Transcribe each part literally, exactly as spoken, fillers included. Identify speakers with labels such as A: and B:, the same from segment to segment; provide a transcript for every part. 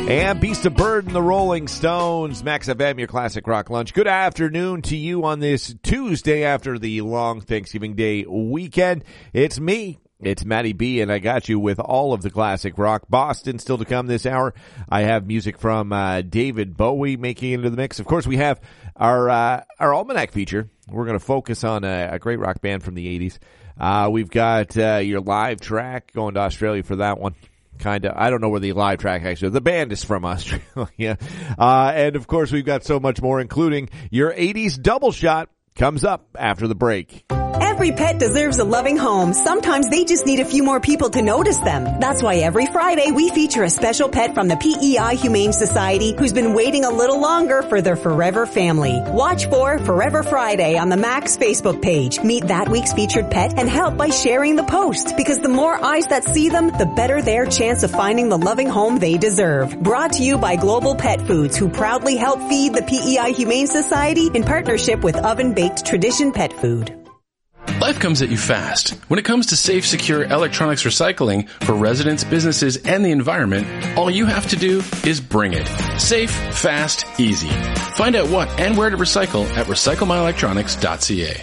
A: And Beast of Burden, the Rolling Stones, Max F M, your classic rock lunch. Good afternoon to you on this Tuesday after the long Thanksgiving Day weekend. It's me. It's Matty B, and I got you with all of the classic rock. Boston still to come this hour. I have music from uh, David Bowie making it into the mix. Of course, we have our uh, our Almanac feature. We're going to focus on a, a great rock band from the eighties. Uh, we've got uh, your live track, going to Australia for that one. Kind of, I don't know where the live track actually is. The band is from Australia. Uh, and of course, we've got so much more, including your eighties double shot comes up after the break.
B: Every pet deserves a loving home. Sometimes they just need a few more people to notice them. That's why every Friday we feature a special pet from the P E I Humane Society who's been waiting a little longer for their forever family. Watch for Forever Friday on the Max Facebook page. Meet that week's featured pet and help by sharing the post, because the more eyes that see them, the better their chance of finding the loving home they deserve. Brought to you by Global Pet Foods, who proudly help feed the P E I Humane Society in partnership with Oven Baked Tradition Pet Food.
C: Life comes at you fast. When it comes to safe, secure electronics recycling for residents, businesses, and the environment, all you have to do is bring it. Safe, fast, easy. Find out what and where to recycle at recycle my electronics dot c a.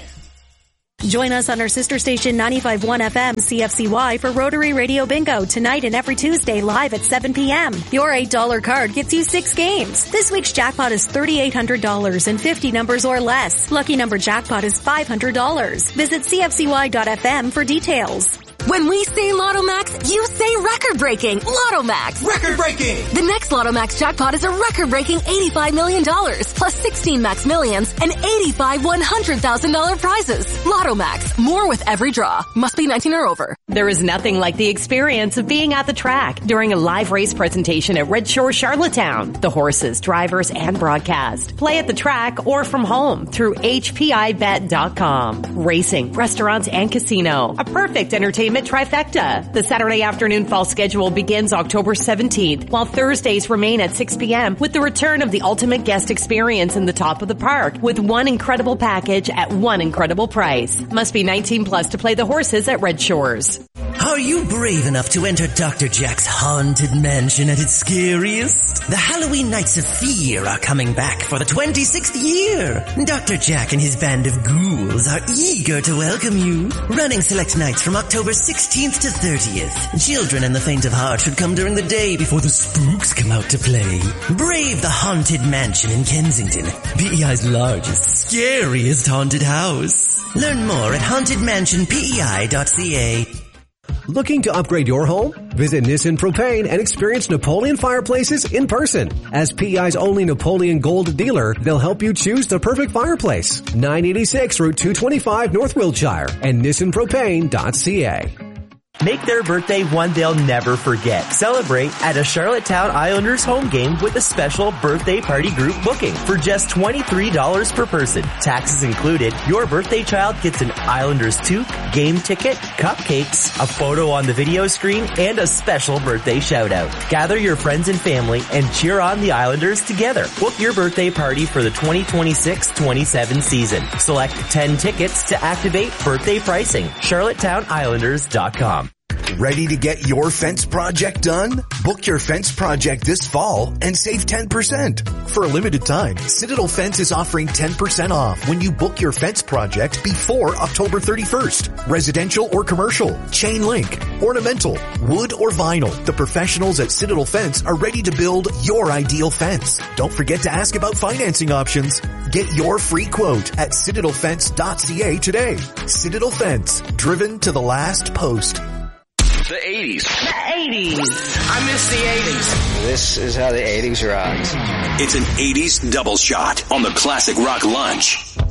D: Join us on our sister station ninety-five point one F M C F C Y for Rotary Radio Bingo tonight and every Tuesday live at seven p.m. Your eight dollar card gets you six games. This week's jackpot is three thousand eight hundred dollars and fifty numbers or less. Lucky number jackpot is five hundred dollars. Visit C F C Y dot F M for details.
E: When we say Lotto Max, you say record-breaking. Lotto Max.
F: Record-breaking.
E: The next Lotto Max jackpot is a record-breaking eighty-five million dollars, plus sixteen Max Millions and eighty-five one hundred thousand dollars prizes. Lotto Max. More with every draw. Must be nineteen or over.
G: There is nothing like the experience of being at the track during a live race presentation at Red Shore Charlottetown. The horses, drivers, and broadcast. Play at the track or from home through H P I bet dot com. Racing, restaurants, and casino. A perfect entertainment trifecta. The Saturday afternoon fall schedule begins October seventeenth, while Thursdays remain at six p.m. with the return of the ultimate guest experience in the top of the park with one incredible package at one incredible price. Must be nineteen plus to play the horses at Red Shores.
F: Are you brave enough to enter Doctor Jack's haunted mansion at its scariest? The Halloween Nights of Fear are coming back for the twenty-sixth year. Doctor Jack and his band of ghouls are eager to welcome you. Running select nights from October sixteenth to thirtieth. Children and the faint of heart should come during the day before the spooks come out to play. Brave the Haunted Mansion in Kensington, P E I's largest, scariest haunted house. Learn more at haunted mansion P E I dot C A.
H: Looking to upgrade your home? Visit Nissan Propane and experience Napoleon fireplaces in person. As P E I's only Napoleon Gold dealer, they'll help you choose the perfect fireplace. nine eighty-six Route two twenty-five North Wiltshire and nissan propane dot c a.
I: Make their birthday one they'll never forget. Celebrate at a Charlottetown Islanders home game with a special birthday party group booking for just twenty-three dollars per person. Taxes included. Your birthday child gets an Islanders toque, game ticket, cupcakes, a photo on the video screen, and a special birthday shout out. Gather your friends and family and cheer on the Islanders together. Book your birthday party for the twenty twenty-six twenty-seven season. Select ten tickets to activate birthday pricing. charlottetown islanders dot com.
J: Ready to get your fence project done? Book your fence project this fall and save ten percent. For a limited time, Citadel Fence is offering ten percent off when you book your fence project before October thirty-first. Residential or commercial, chain link, ornamental, wood or vinyl. The professionals at Citadel Fence are ready to build your ideal fence. Don't forget to ask about financing options. Get your free quote at citadel fence dot c a today. Citadel Fence, driven to the last post.
K: The eighties.
L: The eighties.
K: I miss the eighties.
M: This is how the eighties rocked.
N: It's an eighties double shot on the Classic Rock Lunch.